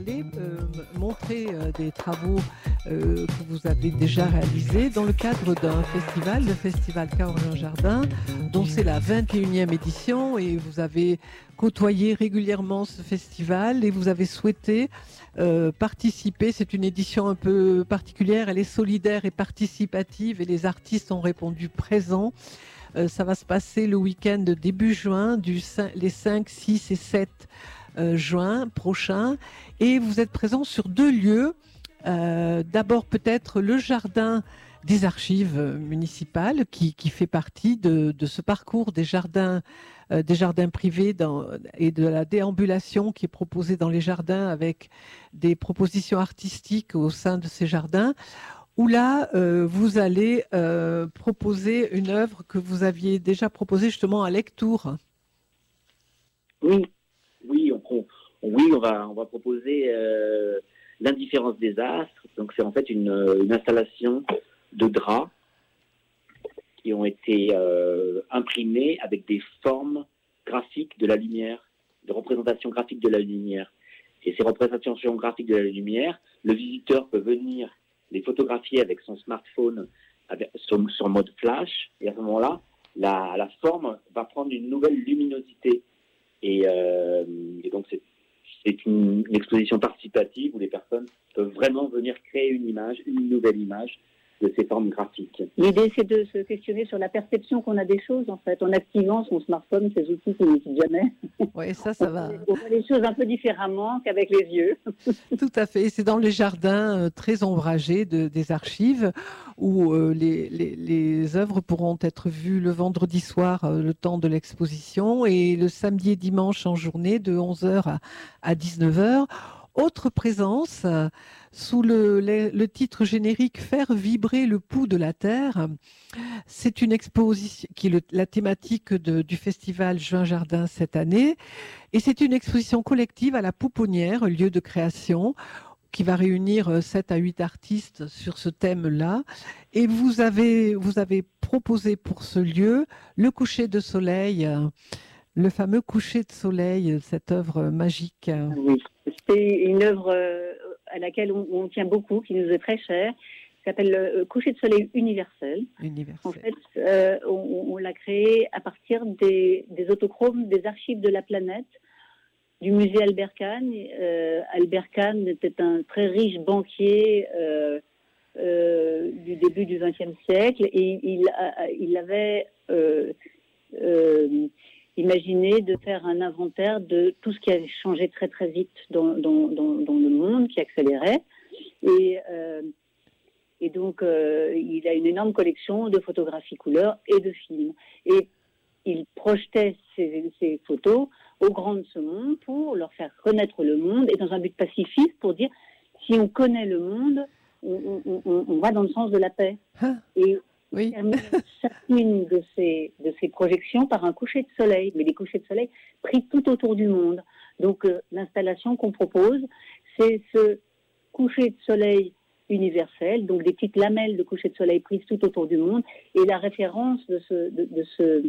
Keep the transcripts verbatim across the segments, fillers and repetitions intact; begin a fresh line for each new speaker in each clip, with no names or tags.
voulez euh, montrer euh, des travaux euh, que vous avez déjà réalisés dans le cadre d'un festival, le Festival Caorle Jardin, dont c'est la vingt et unième édition, et vous avez côtoyé régulièrement ce festival et vous avez souhaité euh, participer. C'est une édition un peu particulière, elle est solidaire et participative et les artistes ont répondu présents. Euh, ça va se passer le week-end de début juin, du cinq, les cinq, six et sept euh, juin prochains. Et vous êtes présents sur deux lieux. Euh, d'abord peut-être le jardin des archives municipales qui, qui fait partie de, de ce parcours des jardins, euh, des jardins privés dans, et de la déambulation qui est proposée dans les jardins avec des propositions artistiques au sein de ces jardins. Où là, euh, vous allez euh, proposer une œuvre que vous aviez déjà proposée justement à Lectoure.
Oui, oui, on, on, oui, on va, on va proposer euh, l'indifférence des astres. Donc c'est en fait une, une installation de draps qui ont été euh, imprimés avec des formes graphiques de la lumière, de représentation graphique de la lumière. Et ces représentations graphiques de la lumière, le visiteur peut venir les photographier avec son smartphone avec, sur, sur mode flash, et à ce moment-là, la, la forme va prendre une nouvelle luminosité. Et, euh, et donc, c'est, c'est une, une exposition participative où les personnes peuvent vraiment venir créer une image, une nouvelle image de ces formes graphiques.
L'idée, c'est de se questionner sur la perception qu'on a des choses, en fait, en activant son smartphone, ces outils qui n'utilisent jamais.
Oui, ça, ça va.
On voit les choses un peu différemment qu'avec les yeux.
Tout à fait. C'est dans les jardins euh, très ombragés de, des archives où euh, les, les, les œuvres pourront être vues le vendredi soir, euh, le temps de l'exposition, et le samedi et dimanche en journée de onze heures à, à dix-neuf heures. Autre présence, euh, sous le, le, le titre générique « Faire vibrer le pouls de la Terre », c'est une exposition qui est le, la thématique de, du festival Juin Jardin cette année, et c'est une exposition collective à la Pouponnière, lieu de création, qui va réunir sept à huit artistes sur ce thème-là. Et vous avez, vous avez proposé pour ce lieu le coucher de soleil, le fameux coucher de soleil, cette œuvre magique.
Oui, c'est une œuvre à laquelle on, on tient beaucoup, qui nous est très chère, qui s'appelle le coucher de soleil universel.
Universel.
En fait, euh, on, on l'a créé à partir des, des autochromes des archives de la planète, du musée Albert Kahn. Euh, Albert Kahn était un très riche banquier euh, euh, du début du vingtième siècle et il, a, il avait euh, euh, imaginé de faire un inventaire de tout ce qui avait changé très très vite dans, dans, dans, dans le monde, qui accélérait. Et, euh, et donc, euh, il a une énorme collection de photographies couleurs et de films. Et il projetait ces, ces photos aux grands de ce monde pour leur faire connaître le monde et dans un but pacifiste pour dire si on connaît le monde, on, on, on, on va dans le sens de la paix.
Ah,
et
oui.
il termine chacune de ces, de ces projections par un coucher de soleil, mais des couchers de soleil pris tout autour du monde. Donc euh, l'installation qu'on propose, c'est ce coucher de soleil universel, donc des petites lamelles de coucher de soleil prises tout autour du monde, et la référence de ce, de, de ce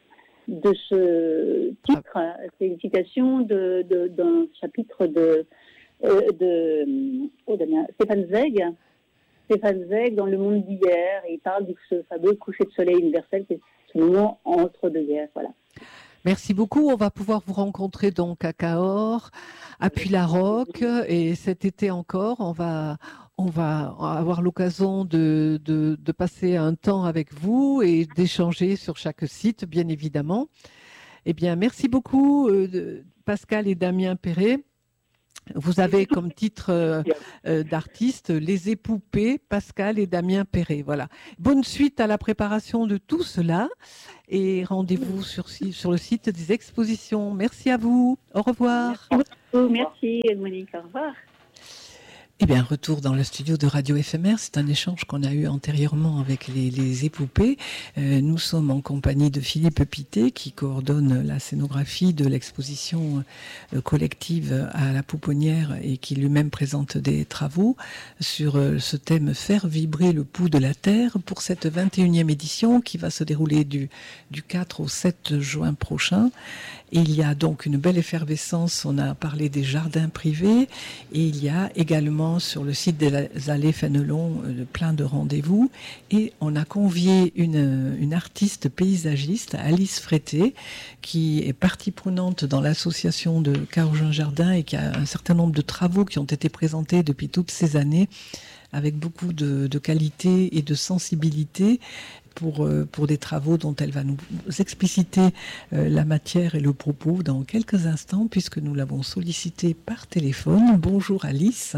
de ce titre, ah. C'est une citation de, de, d'un chapitre de, euh, de oh, Damien, Stéphane Zweig, Stéphane Zweig dans Le Monde d'hier, et il parle de ce fameux coucher de soleil universel, qui est ce moment entre deux guerres, voilà.
Merci beaucoup. On va pouvoir vous rencontrer donc à Cahors, à Puylaroc, et cet été encore, on va, on va avoir l'occasion de, de, de passer un temps avec vous et d'échanger sur chaque site, bien évidemment. Eh bien, merci beaucoup, euh, Pascal et Damien Perret. Vous avez comme titre euh, euh, d'artiste Les Époupées, Pascal et Damien Perret. Voilà. Bonne suite à la préparation de tout cela et rendez-vous sur, sur le site des expositions. Merci à vous. Au revoir.
Merci, Merci Monique. Au revoir.
Eh bien, retour dans le studio de Radio F M R. C'est un échange qu'on a eu antérieurement avec les, les épopées. Euh, nous sommes en compagnie de Philippe Pittet, qui coordonne la scénographie de l'exposition euh, collective à la Pouponnière et qui lui-même présente des travaux sur euh, ce thème « Faire vibrer le pouls de la terre » pour cette vingt et unième édition qui va se dérouler du, du quatre au sept juin prochain. Et il y a donc une belle effervescence. On a parlé des jardins privés et il y a également sur le site des Allées Fénelon euh, plein de rendez-vous. Et on a convié une, une artiste paysagiste, Alice Frété, qui est partie prenante dans l'association de Carouge Jardin et qui a un certain nombre de travaux qui ont été présentés depuis toutes ces années avec beaucoup de, de qualité et de sensibilité. Pour, pour des travaux dont elle va nous expliciter euh, la matière et le propos dans quelques instants, puisque nous l'avons sollicité par téléphone. Bonjour Alice.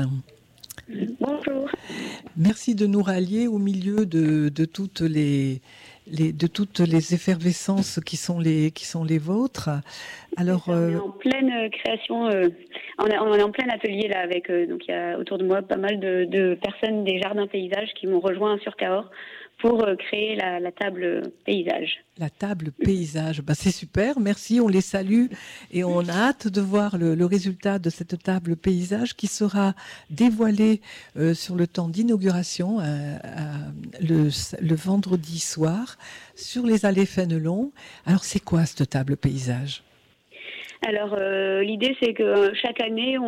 Bonjour.
Merci de nous rallier au milieu de, de, toutes, les, les, de toutes les effervescences qui sont les, qui sont les vôtres. Alors,
on est en pleine création, euh, on, est, on est en plein atelier là avec, euh, donc il y a autour de moi pas mal de, de personnes des jardins paysages qui m'ont rejoint sur Cahors pour créer la, la table paysage.
La table paysage, bah c'est super, merci, on les salue et on a hâte de voir le, le résultat de cette table paysage qui sera dévoilée euh, sur le temps d'inauguration euh, le, le vendredi soir sur les Allées Fénelon. Alors c'est quoi cette table paysage ?
Alors euh, l'idée c'est que chaque année on,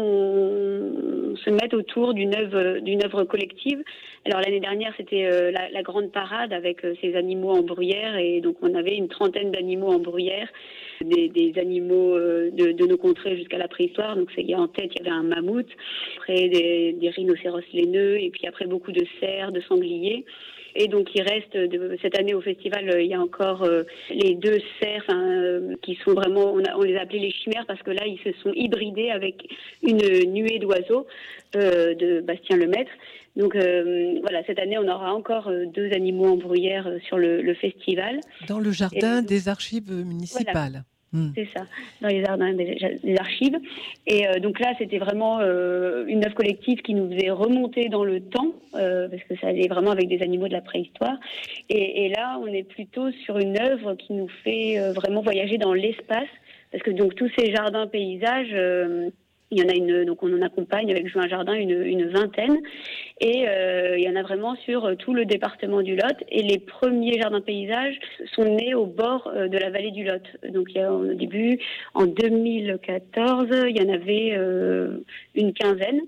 on se mette autour d'une œuvre, d'une œuvre collective. Alors l'année dernière c'était euh, la, la grande parade avec euh, ces animaux en bruyère et donc on avait une trentaine d'animaux en bruyère, des, des animaux euh, de, de nos contrées jusqu'à la préhistoire. Donc c'est, en tête il y avait un mammouth, après des, des rhinocéros laineux et puis après beaucoup de cerfs, de sangliers. Et donc, il reste, de, cette année au festival, il y a encore euh, les deux cerfs euh, qui sont vraiment, on, a, on les a appelés les chimères parce que là, ils se sont hybridés avec une nuée d'oiseaux euh, de Bastien Lemaître. Donc, euh, voilà, cette année, on aura encore euh, deux animaux en bruyère euh, sur le, le festival.
Dans le jardin
Et,
des archives municipales.
Voilà.
Mmh.
C'est ça, dans les jardins des, des archives. Et euh, donc là, c'était vraiment euh, une œuvre collective qui nous faisait remonter dans le temps, euh, parce que ça allait vraiment avec des animaux de la préhistoire. Et, et là, on est plutôt sur une œuvre qui nous fait euh, vraiment voyager dans l'espace, parce que donc tous ces jardins paysages, euh, il y en a une, donc on en accompagne avec Juin Jardin une, une vingtaine, et euh, il y en a vraiment sur tout le département du Lot. Et les premiers jardins paysages sont nés au bord de la vallée du Lot. Donc il y a, au début, en deux mille quatorze, il y en avait euh, une quinzaine.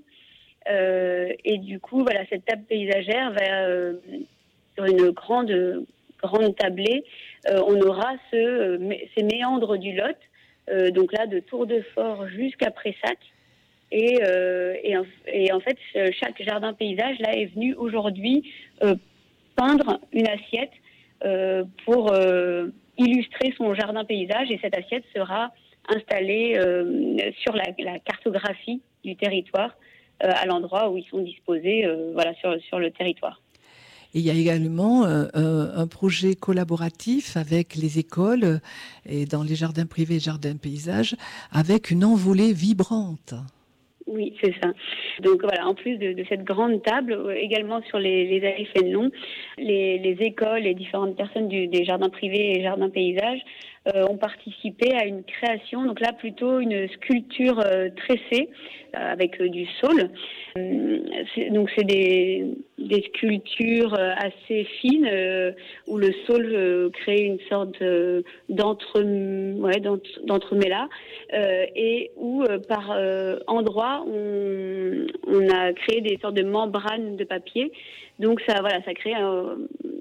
Euh, et du coup, voilà, cette table paysagère va euh, sur une grande, grande tablée. Euh, on aura ce, euh, ces méandres du Lot. Euh, donc là, de Tour de Fort jusqu'à Pressac. Et, euh, et, en, et en fait, chaque jardin paysage là est venu aujourd'hui euh, peindre une assiette euh, pour euh, illustrer son jardin paysage. Et cette assiette sera installée euh, sur la, la cartographie du territoire, euh, à l'endroit où ils sont disposés, euh, voilà, sur, sur le territoire.
Et il y a également euh, un projet collaboratif avec les écoles et dans les jardins privés et jardins paysages avec une envolée vibrante.
Oui, c'est ça. Donc voilà, en plus de, de cette grande table, également sur les, les allées Fénelon, les, les écoles et différentes personnes du, des jardins privés et jardins paysages euh, ont participé à une création, donc là plutôt une sculpture euh, tressée euh, avec euh, du saule. Euh, c'est, donc c'est des, des sculptures euh, assez fines euh, où le saule euh, crée une sorte euh, d'entre, ouais, d'entre, d'entremêlat euh, et où euh, par euh, endroits on, on a créé des sortes de membranes de papier. Donc ça, voilà, ça crée un,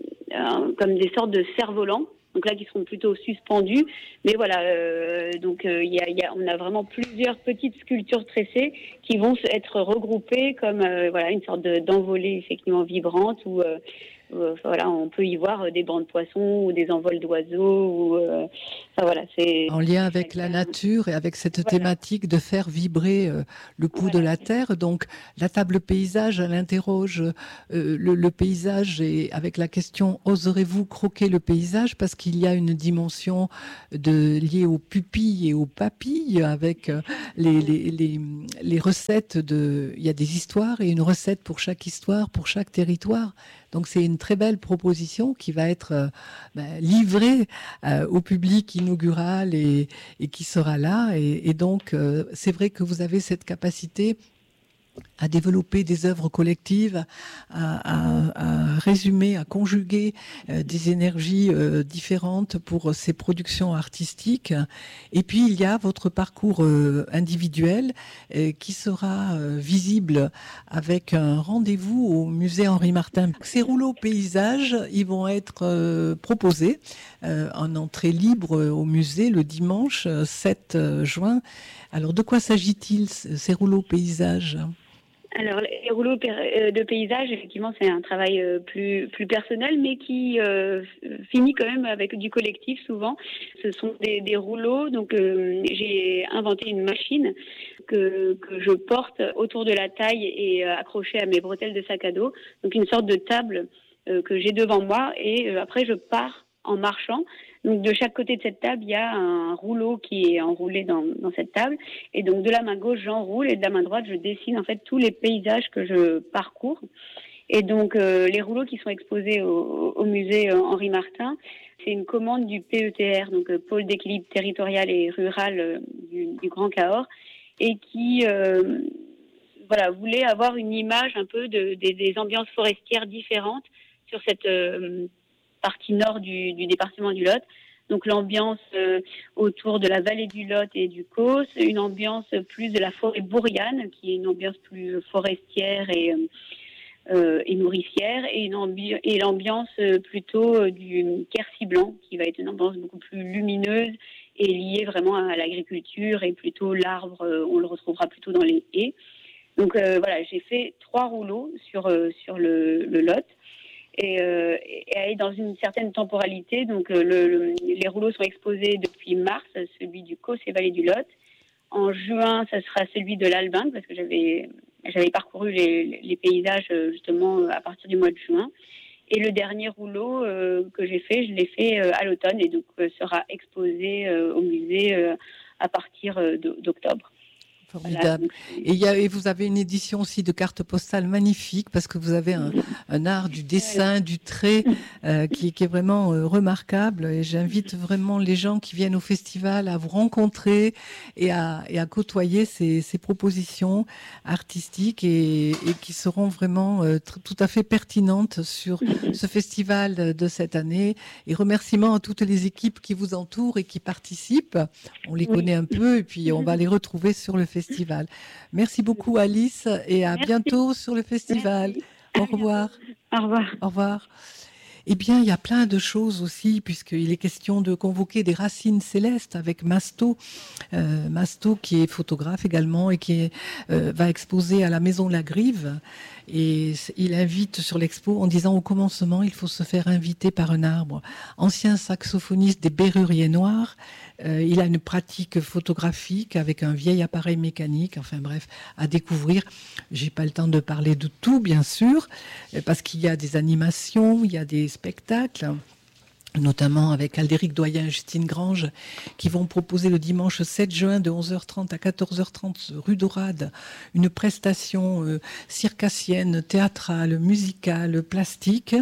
un, comme des sortes de cerfs-volants. Donc là, qui seront plutôt suspendus. Mais voilà, euh, donc euh, y a, y a, on a vraiment plusieurs petites sculptures tressées qui vont être regroupées comme euh, voilà une sorte de, d'envolée effectivement vibrante où euh, Euh, voilà, on peut y voir des bancs de poissons ou des envols d'oiseaux. Ou, euh, enfin, voilà, c'est
en lien avec la nature et avec cette
voilà.
thématique de faire vibrer euh, le pouls
Voilà.
de la terre. Donc, la table paysage, elle interroge euh, le, le paysage et avec la question oserez-vous croquer le paysage, parce qu'il y a une dimension de, liée aux pupilles et aux papilles avec euh, les, les, les, les recettes de. Il y a des histoires et une recette pour chaque histoire, pour chaque territoire. Donc c'est une très belle proposition qui va être euh, ben, livrée euh, au public inaugural et, et qui sera là. Et, et donc euh, c'est vrai que vous avez cette capacité à développer des œuvres collectives, à, à, à résumer, à conjuguer euh, des énergies euh, différentes pour ces productions artistiques. Et puis, il y a votre parcours euh, individuel euh, qui sera euh, visible avec un rendez-vous au musée Henri Martin. Ces rouleaux paysages, ils vont être euh, proposés euh, en entrée libre au musée le dimanche sept juin. Alors, de quoi s'agit-il, ces rouleaux paysages ?
Alors, les rouleaux de paysage, effectivement, c'est un travail plus, plus personnel, mais qui euh, finit quand même avec du collectif souvent. Ce sont des, des rouleaux. Donc, euh, j'ai inventé une machine que, que je porte autour de la taille et euh, accrochée à mes bretelles de sac à dos. Donc, une sorte de table euh, que j'ai devant moi. Et euh, après, je pars en marchant. Donc, de chaque côté de cette table, il y a un rouleau qui est enroulé dans, dans cette table. Et donc, de la main gauche, j'enroule et de la main droite, je dessine en fait tous les paysages que je parcours. Et donc, euh, les rouleaux qui sont exposés au, au musée Henri Martin, c'est une commande du P E T R, donc euh, Pôle d'équilibre territorial et rural euh, du, du Grand Cahors, et qui euh, voilà, voulait avoir une image un peu de, de, des ambiances forestières différentes sur cette euh, partie nord du, du département du Lot. Donc l'ambiance euh, autour de la vallée du Lot et du Causse, une ambiance plus de la forêt bourriane, qui est une ambiance plus forestière et, euh, et nourricière, et, une ambi- et l'ambiance plutôt du Quercy blanc, qui va être une ambiance beaucoup plus lumineuse et liée vraiment à l'agriculture, et plutôt l'arbre, on le retrouvera plutôt dans les haies. Donc euh, voilà, j'ai fait trois rouleaux sur, euh, sur le, le Lot. Et, euh, et dans une certaine temporalité. Donc, euh, le, le, les rouleaux sont exposés depuis mars, celui du Causse et Vallée du Lot. En juin, ça sera celui de l'Albin, parce que j'avais, j'avais parcouru les, les paysages justement à partir du mois de juin. Et le dernier rouleau euh, que j'ai fait, je l'ai fait euh, à l'automne et donc euh, sera exposé euh, au musée euh, à partir euh, d'octobre.
Formidable. Voilà. Et, y a, et vous avez une édition aussi de cartes postales magnifique, parce que vous avez un, un art du dessin, du trait euh, qui, qui est vraiment euh, remarquable. Et j'invite vraiment les gens qui viennent au festival à vous rencontrer et à, et à côtoyer ces, ces propositions artistiques et, et qui seront vraiment euh, t- tout à fait pertinentes sur ce festival de cette année. Et remerciements à toutes les équipes qui vous entourent et qui participent. On les connaît un peu et puis on va les retrouver sur le festival. Festival. Merci beaucoup Alice et à
Merci.
bientôt sur le festival.
Merci.
Au revoir.
Au revoir.
Au revoir. Eh bien, il y a plein de choses aussi, puisqu'il est question de convoquer des racines célestes avec Masto. Euh, Masto, qui est photographe également et qui est, euh, va exposer à la Maison Lagrive. Et il invite sur l'expo en disant au commencement, il faut se faire inviter par un arbre. Ancien saxophoniste des Berruriers Noirs, euh, il a une pratique photographique avec un vieil appareil mécanique. Enfin bref, à découvrir. J'ai pas le temps de parler de tout, bien sûr, parce qu'il y a des animations, il y a des spectacles, notamment avec Aldéric Doyen et Justine Grange, qui vont proposer le dimanche sept juin de onze heures trente à quatorze heures trente rue d'Orade une prestation euh, circassienne, théâtrale, musicale, plastique,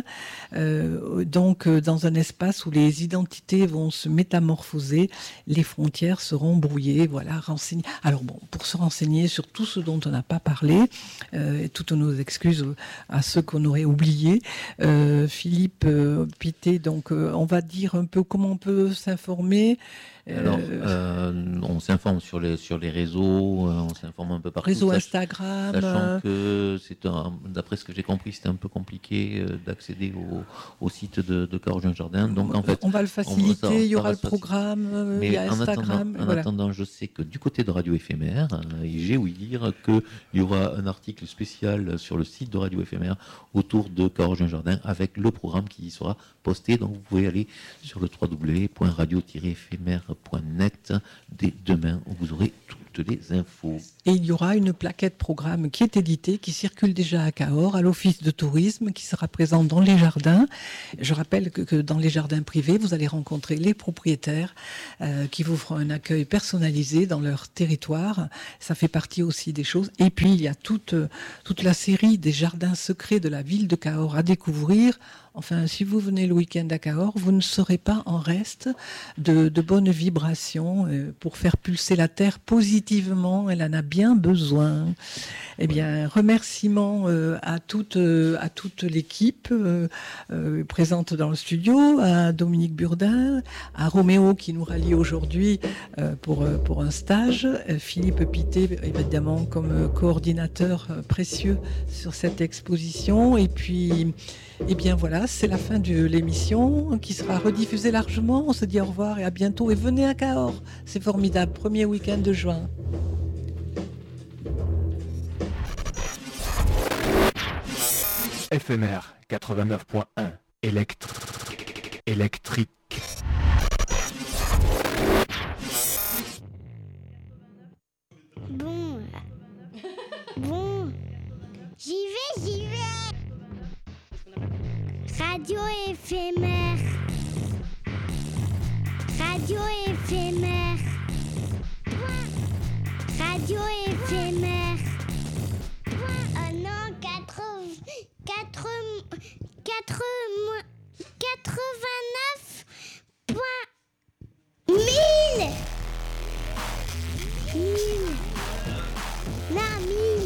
euh, donc euh, dans un espace où les identités vont se métamorphoser, les frontières seront brouillées, voilà, renseigner. Alors bon, pour se renseigner sur tout ce dont on n'a pas parlé, euh, et toutes nos excuses à ceux qu'on aurait oubliés, euh, Philippe euh, Pité, donc euh, on va dire un peu comment on peut s'informer.
Alors, euh, on s'informe sur les, sur les réseaux, euh, on s'informe un peu partout.
Réseau
sach-
Instagram.
Sachant que, c'est un, d'après ce que j'ai compris, c'était un peu compliqué euh, d'accéder au, au site de, de Caroline Jardin. Donc, en fait,
on va le faciliter,
on va- ça-
il y
ça
aura
va
le
se faciliter.
programme, euh, il
Mais
y a
en
Instagram.
attendant, en
voilà.
attendant, je sais que du côté de Radio Éphémère, euh, j'ai ouï dire qu'il y aura un article spécial sur le site de Radio Éphémère autour de Caroline Jardin avec le programme qui y sera posté. Donc, vous pouvez aller sur le w w w point radio tiret éphémère point net dès demain où vous aurez toutes les infos.
Et il y aura une plaquette programme qui est éditée, qui circule déjà à Cahors, à l'office de tourisme, qui sera présente dans les jardins. Je rappelle que, que dans les jardins privés, vous allez rencontrer les propriétaires euh, qui vous feront un accueil personnalisé dans leur territoire. Ça fait partie aussi des choses. Et puis, il y a toute, toute la série des jardins secrets de la ville de Cahors à découvrir. Enfin, si vous venez le week-end à Cahors, vous ne serez pas en reste de, de bonnes vibrations euh, pour faire pulser la terre positivement. Elle en a bien besoin. Eh bien, remerciements euh, à toute, euh, à toute l'équipe euh, euh, présente dans le studio, à Dominique Burdin, à Roméo qui nous rallie aujourd'hui euh, pour, euh, pour un stage, euh, Philippe Pité, évidemment, comme euh, coordinateur euh, précieux sur cette exposition. Et puis, eh bien voilà, c'est la fin de l'émission qui sera rediffusée largement. On se dit au revoir et à bientôt. Et venez à Cahors, c'est formidable, premier week-end de juin.
Éphémère quatre-vingt-neuf point un, électrique. électrique.
Bon, bon, j'y vais, j'y vais. Radio éphémère. Radio éphémère. Radio éphémère. Oh non, quatre, quatre, quatre, quatre-vingt-neuf point mille. Mille. Non, mille.